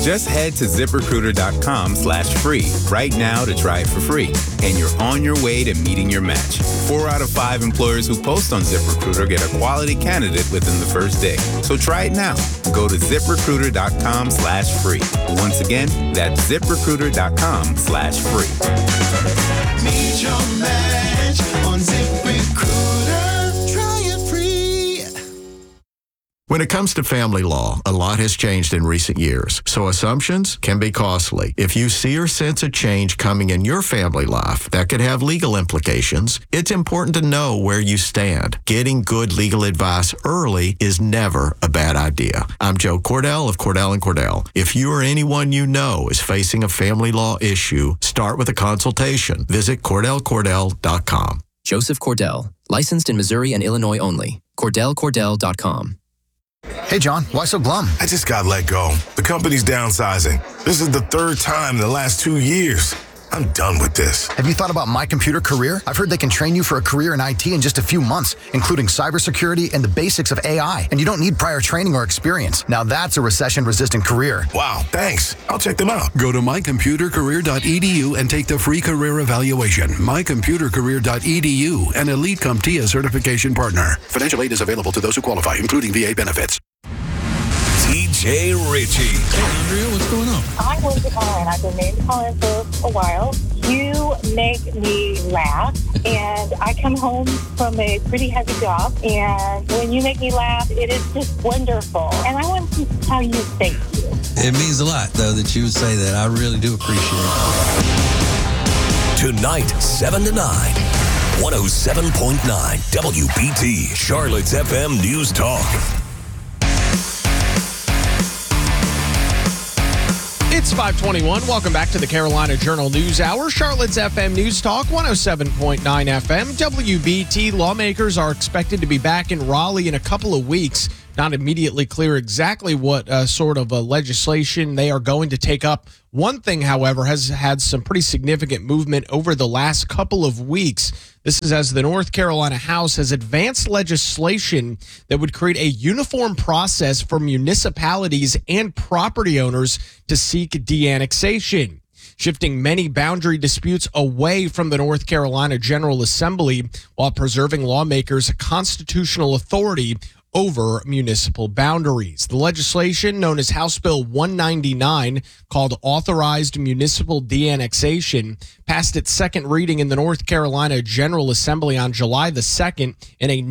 Just head to ZipRecruiter.com/free right now to try it for free. And you're on your way to meeting your match. 4 out of 5 employers who post on ZipRecruiter get a quality candidate within the first day. So try it now. Go to ZipRecruiter.com/free. Once again, that's ZipRecruiter.com/free. Meet your match on ZipRecruiter. Try it free. When it comes to family law, a lot has changed in recent years, so assumptions can be costly. If you see or sense a change coming in your family life that could have legal implications, it's important to know where you stand. Getting good legal advice early is never a bad idea. I'm Joe Cordell of Cordell & Cordell. If you or anyone you know is facing a family law issue, start with a consultation. Visit CordellCordell.com. Joseph Cordell, licensed in Missouri and Illinois only. CordellCordell.com. Hey, John, why so glum? I just got let go. The company's downsizing. This is the 3rd time in the last 2 years. I'm done with this. Have you thought about My Computer Career? I've heard they can train you for a career in IT in just a few months, including cybersecurity and the basics of AI. And you don't need prior training or experience. Now that's a recession-resistant career. Wow, thanks. I'll check them out. Go to mycomputercareer.edu and take the free career evaluation. mycomputercareer.edu, an Elite CompTIA certification partner. Financial aid is available to those who qualify, including VA benefits. TJ Ritchie. Hey, Andrea, what's going on? I'm Lindsay Collin. I've been named Collin for a while. You make me laugh, and I come home from a pretty heavy job, and when you make me laugh, it is just wonderful. And I want to tell you thank you. It means a lot, though, that you would say that. I really do appreciate it. Tonight, 7 to 9. 107.9 WBT, Charlotte's FM News Talk. It's 521. Welcome back to the Carolina Journal News Hour. Charlotte's FM News Talk, 107.9 FM. WBT lawmakers are expected to be back in Raleigh in a couple of weeks. Not immediately clear exactly what sort of legislation they are going to take up. One thing, however, has had some pretty significant movement over the last couple of weeks. This is as the North Carolina House has advanced legislation that would create a uniform process for municipalities and property owners to seek de-annexation, shifting many boundary disputes away from the North Carolina General Assembly while preserving lawmakers' constitutional authority over municipal boundaries. The legislation, known as House Bill 199, called Authorized Municipal De-Annexation, passed its second reading in the North Carolina General Assembly on July the 2nd in a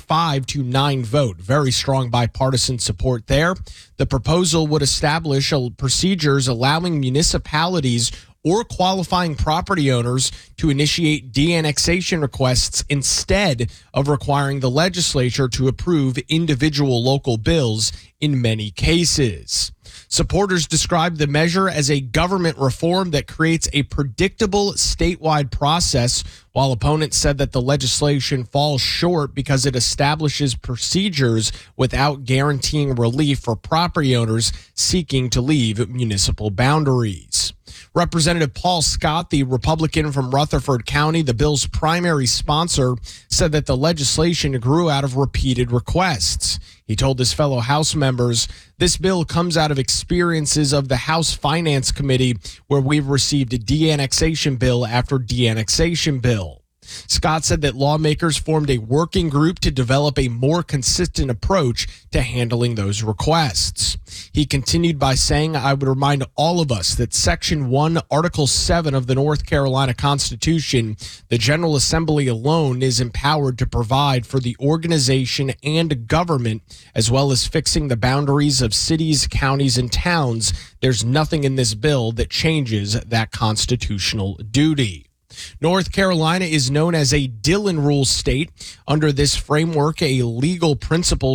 95-9 vote. Very strong bipartisan support there. The proposal would establish procedures allowing municipalities or qualifying property owners to initiate de-annexation requests instead of requiring the legislature to approve individual local bills in many cases. Supporters described the measure as a government reform that creates a predictable statewide process, while opponents said that the legislation falls short because it establishes procedures without guaranteeing relief for property owners seeking to leave municipal boundaries. Representative Paul Scott, the Republican from Rutherford County, the bill's primary sponsor, said that the legislation grew out of repeated requests. He told his fellow House members, "This bill comes out of experiences of the House Finance Committee, where we've received a de-annexation bill after de-annexation bill." Scott said that lawmakers formed a working group to develop a more consistent approach to handling those requests. He continued by saying, "I would remind all of us that Section 1, Article 7 of the North Carolina Constitution, the General Assembly alone is empowered to provide for the organization and government, as well as fixing the boundaries of cities, counties, and towns. There's nothing in this bill that changes that constitutional duty." North Carolina is known as a Dillon Rule state. Under this framework, a legal principle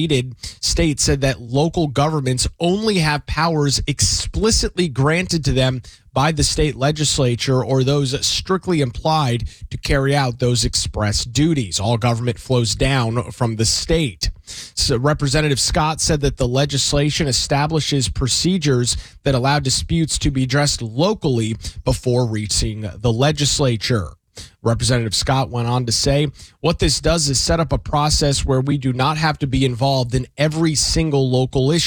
states that local governments only have powers explicitly granted to them by the state legislature or those strictly implied to carry out those express duties. All government flows down from the state. So Representative Scott said that the legislation establishes procedures that allow disputes to be addressed locally before reaching the legislature. Representative Scott went on to say, "What this does is set up a process where we do not have to be involved in every single local issue.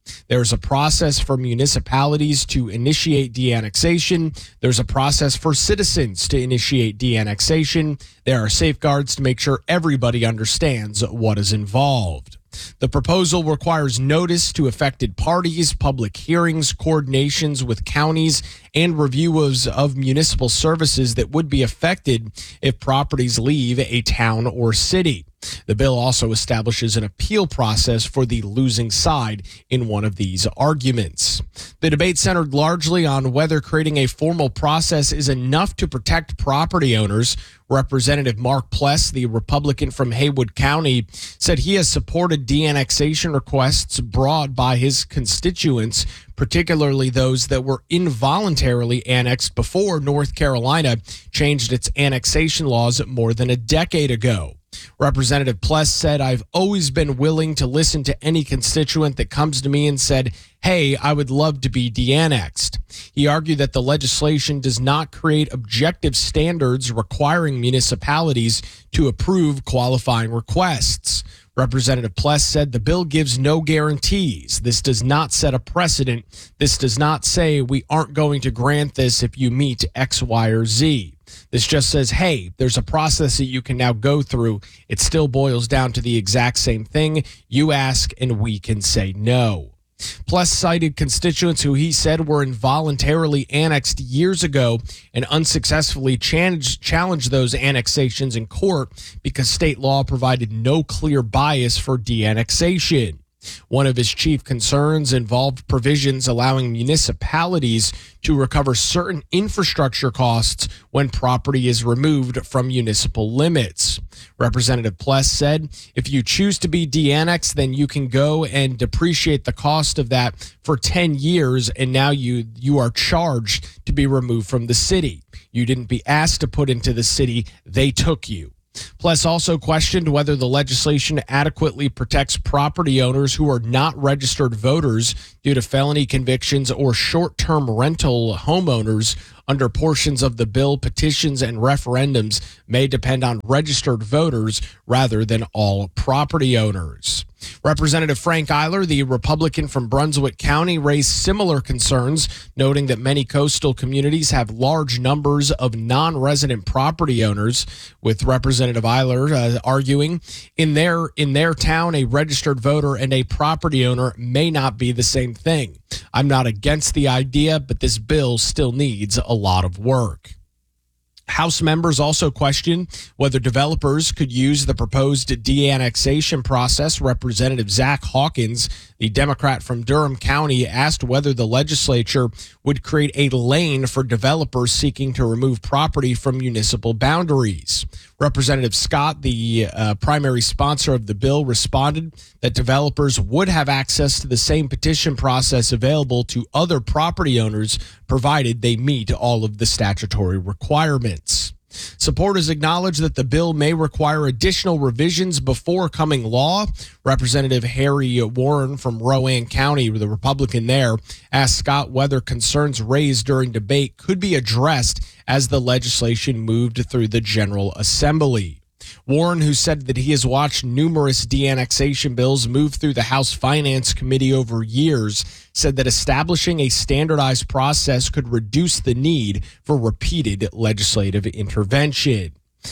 There's a process for municipalities to initiate de-annexation. There's a process for citizens to initiate de-annexation. There are safeguards to make sure everybody understands what is involved. The proposal requires notice to affected parties, public hearings, coordinations with counties, and reviews of municipal services that would be affected if properties leave a town or city. The bill also establishes an appeal process for the losing side in one of these arguments. The debate centered largely on whether creating a formal process is enough to protect property owners. Representative Mark Pless, the Republican from Haywood County, said he has supported de-annexation requests brought by his constituents, particularly those that were involuntarily annexed before North Carolina changed its annexation laws more than a decade ago. Representative Pless said, "I've always been willing to listen to any constituent that comes to me and said, hey, I would love to be de-annexed." He argued that the legislation does not create objective standards requiring municipalities to approve qualifying requests. Representative Pless said the bill gives no guarantees. This does not set a precedent. This does not say we aren't going to grant this if you meet X, Y, or Z. This just says, hey, there's a process that you can now go through. It still boils down to the exact same thing. You ask and we can say no. Pless cited constituents who he said were involuntarily annexed years ago and unsuccessfully challenged those annexations in court because state law provided no clear bias for de-annexation. One of his chief concerns involved provisions allowing municipalities to recover certain infrastructure costs when property is removed from municipal limits. Representative Pless said, if you choose to be de-annexed, then you can go and depreciate the cost of that for 10 years, and now you are charged to be removed from the city. You didn't be asked to put into the city, they took you. Pless also questioned whether the legislation adequately protects property owners who are not registered voters due to felony convictions or short-term rental homeowners. Under portions of the bill, petitions and referendums may depend on registered voters rather than all property owners. Representative Frank Eiler, the Republican from Brunswick County, raised similar concerns, noting that many coastal communities have large numbers of non-resident property owners, with Representative Eiler arguing in their town, a registered voter and a property owner may not be the same thing. I'm not against the idea, but this bill still needs a lot of work. House members also questioned whether developers could use the proposed de-annexation process. Representative Zach Hawkins, the Democrat from Durham County, asked whether the legislature would create a lane for developers seeking to remove property from municipal boundaries. Representative Scott, the primary sponsor of the bill, responded that developers would have access to the same petition process available to other property owners, provided they meet all of the statutory requirements. Supporters acknowledge that the bill may require additional revisions before becoming law. Representative Harry Warren from Rowan County, the Republican there, asked Scott whether concerns raised during debate could be addressed as the legislation moved through the General Assembly. Warren, who said that he has watched numerous de-annexation bills move through the House Finance Committee over years, said that establishing a standardized process could reduce the need for repeated legislative intervention.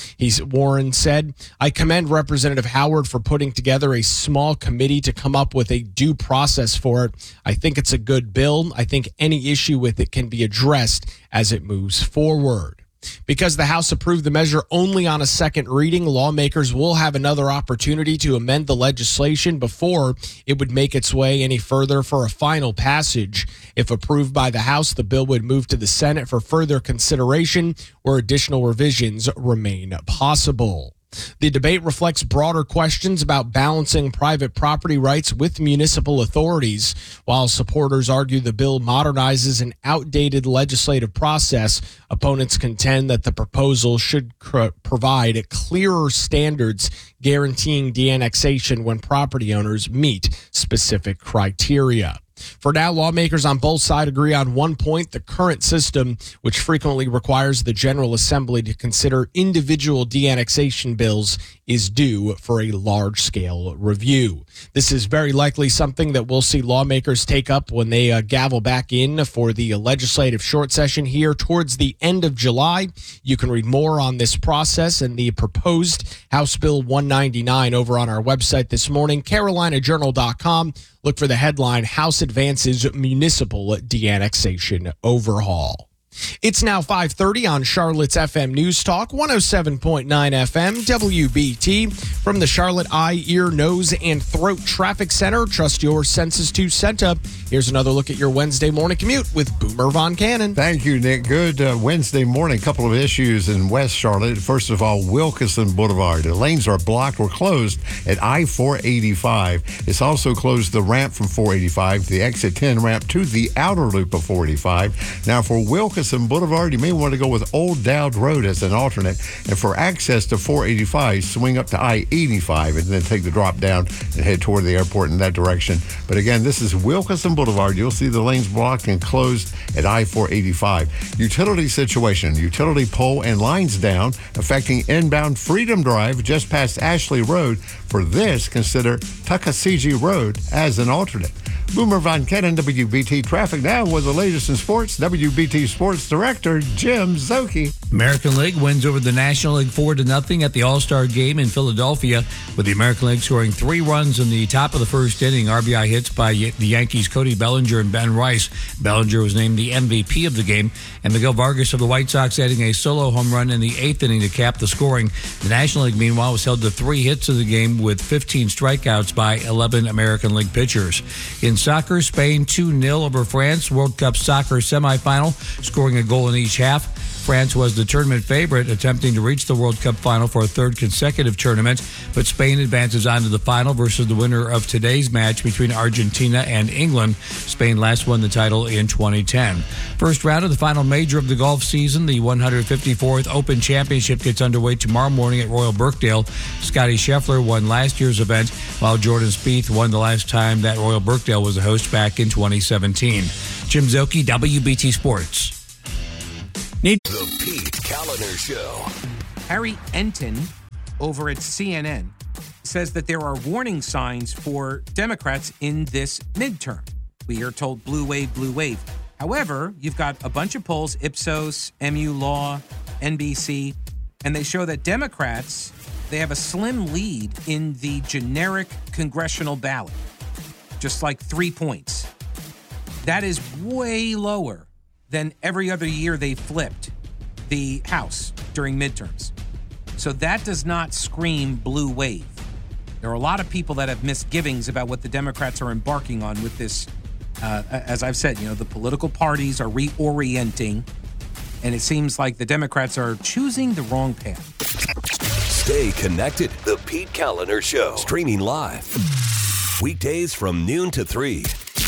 Warren said, I commend Representative Howard for putting together a small committee to come up with a due process for it. I think it's a good bill. I think any issue with it can be addressed as it moves forward. Because the House approved the measure only on a second reading, lawmakers will have another opportunity to amend the legislation before it would make its way any further for a final passage. If approved by the House, the bill would move to the Senate for further consideration, where additional revisions remain possible. The debate reflects broader questions about balancing private property rights with municipal authorities. While supporters argue the bill modernizes an outdated legislative process, opponents contend that the proposal should provide clearer standards guaranteeing de-annexation when property owners meet specific criteria. For now, lawmakers on both sides agree on one point: the current system, which frequently requires the General Assembly to consider individual de-annexation bills, is due for a large-scale review. This is very likely something that we'll see lawmakers take up when they gavel back in for the legislative short session here towards the end of July. You can read more on this process and the proposed House Bill 199 over on our website this morning, CarolinaJournal.com. Look for the headline, House Advances Municipal De-Annexation Overhaul. It's now 5:30 on Charlotte's FM News Talk, 107.9 FM, WBT. From the Charlotte Eye, Ear, Nose, and Throat Traffic Center, trust your senses to CENTA. Here's another look at your Wednesday morning commute with Boomer Von Cannon. Thank you, Nick. Good Wednesday morning. A couple of issues in West Charlotte. First of all, Wilkeson Boulevard. The lanes are blocked or closed at I-485. It's also closed the ramp from 485, the exit 10 ramp to the outer loop of 485. Now, for Wilkeson Boulevard, you may want to go with Old Dowd Road as an alternate. And for access to 485, swing up to I-85 and then take the drop down and head toward the airport in that direction. But again, this is Wilkeson Boulevard. You'll see the lanes blocked and closed at I-485. Utility situation. Utility pole and lines down, affecting inbound Freedom Drive just past Ashley Road. For this, consider Tuckasegee Road as an alternate. Boomer Von Cannon, WBT Traffic Now with the latest in sports. WBT Sports Director Jim Szoke. American League wins over the National League 4-0 at the All-Star Game in Philadelphia, with the American League scoring 3 runs in the top of the first inning. RBI hits by the Yankees' Cody Bellinger and Ben Rice. Bellinger was named the MVP of the game, and Miguel Vargas of the White Sox adding a solo home run in the 8th inning to cap the scoring. The National League, meanwhile, was held to 3 hits of the game with 15 strikeouts by 11 American League pitchers. In soccer, Spain 2-0 over France, World Cup soccer semifinal, scoring a goal in each half. France was the tournament favorite, attempting to reach the World Cup final for a 3rd consecutive tournament, but Spain advances on to the final versus the winner of today's match between Argentina and England. Spain last won the title in 2010. First round of the final major of the golf season, the 154th Open Championship, gets underway tomorrow morning at Royal Birkdale. Scotty Scheffler won last year's event, while Jordan Spieth won the last time that Royal Birkdale was the host back in 2017. Jim Szoke, WBT Sports. The Pete Kaliner Show. Harry Enton over at CNN says that there are warning signs for Democrats in this midterm. We are told blue wave, blue wave. However, you've got a bunch of polls, Ipsos, MU Law, NBC, and they show that Democrats, they have a slim lead in the generic congressional ballot, just like 3 points. That is way lower than every other year they flipped the House during midterms. So that does not scream blue wave. There are a lot of people that have misgivings about what the Democrats are embarking on with this. As I've said, the political parties are reorienting, and it seems like the Democrats are choosing the wrong path. Stay connected. The Pete Kaliner Show. Streaming live. Weekdays from noon to 3.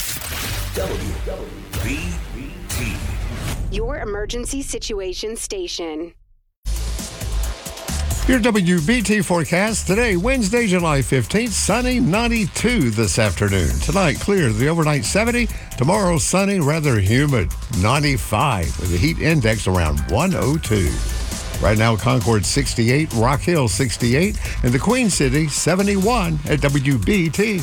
WBT. Your emergency situation station. Your WBT forecast today, Wednesday, July 15th, sunny, 92 this afternoon. Tonight, clear, the overnight 70. Tomorrow, sunny, rather humid, 95, with the heat index around 102. Right now, Concord 68, Rock Hill 68, and the Queen City 71 at WBT.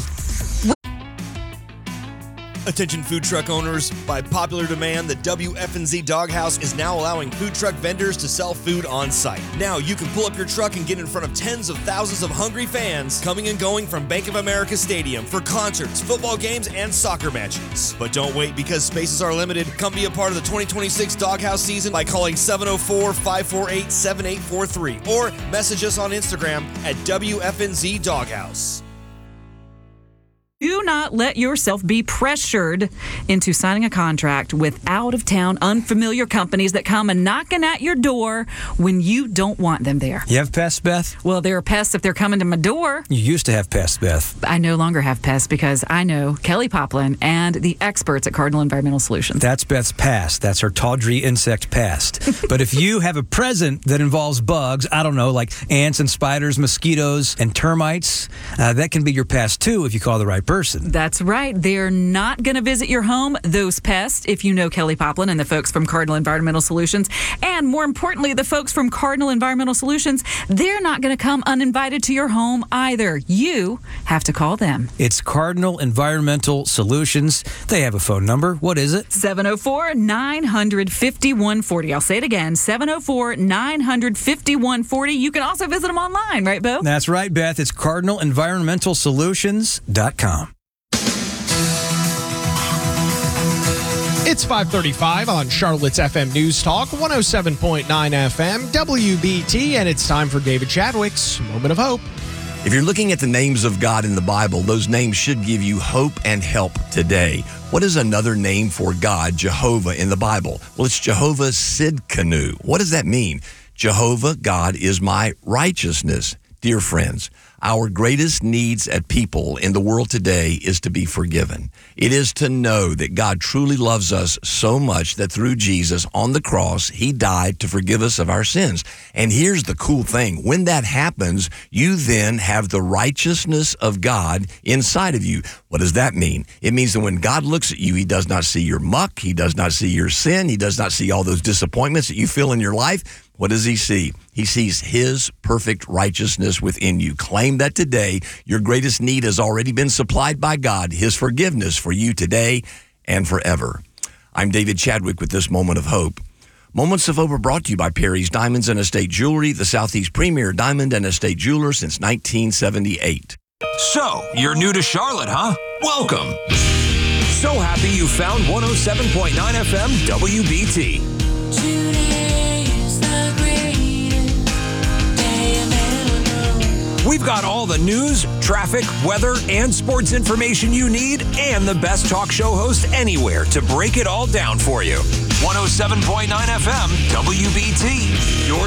Attention food truck owners, by popular demand, the WFNZ Doghouse is now allowing food truck vendors to sell food on site. Now you can pull up your truck and get in front of tens of thousands of hungry fans coming and going from Bank of America Stadium for concerts, football games, and soccer matches. But don't wait, because spaces are limited. Come be a part of the 2026 Doghouse season by calling 704-548-7843 or message us on Instagram at WFNZ Doghouse. Do not let yourself be pressured into signing a contract with out-of-town, unfamiliar companies that come and knocking at your door when you don't want them there. You have pests, Beth? Well, there are pests if they're coming to my door. You used to have pests, Beth. I no longer have pests because I know Kelly Poplin and the experts at Cardinal Environmental Solutions. That's Beth's past. That's her tawdry insect past. But if you have a present that involves bugs, I don't know, like ants and spiders, mosquitoes, and termites, that can be your past too if you call the right person. person. That's right. They're not going to visit your home, those pests, if you know Kelly Poplin and the folks from Cardinal Environmental Solutions. And more importantly, the folks from Cardinal Environmental Solutions, they're not going to come uninvited to your home either. You have to call them. It's Cardinal Environmental Solutions. They have a phone number. What is it? 704-900-5140. I'll say it again, 704-900-5140. You can also visit them online, right, Bo? That's right, Beth. It's cardinalenvironmentalsolutions.com. It's 5:35 on Charlotte's FM News Talk, 107.9 FM, WBT, and it's time for David Chadwick's Moment of Hope. If you're looking at the names of God in the Bible, those names should give you hope and help today. What is another name for God, Jehovah, in the Bible? Well, it's Jehovah Sidkenu. What does that mean? Jehovah, God, is my righteousness. Dear friends, our greatest needs as people in the world today is to be forgiven. It is to know that God truly loves us so much that through Jesus on the cross, he died to forgive us of our sins. And here's the cool thing. When that happens, you then have the righteousness of God inside of you. What does that mean? It means that when God looks at you, he does not see your muck. He does not see your sin. He does not see all those disappointments that you feel in your life. What does he see? He sees his perfect righteousness within you. Claim that today your greatest need has already been supplied by God, his forgiveness for you today and forever. I'm David Chadwick with this Moment of Hope. Moments of Hope are brought to you by Perry's Diamonds and Estate Jewelry, the Southeast premier diamond and estate jeweler since 1978. So, you're new to Charlotte, huh? Welcome. So happy you found 107.9 FM WBT. We've got all the news, traffic, weather, and sports information you need, and the best talk show host anywhere to break it all down for you. 107.9 FM WBT. Your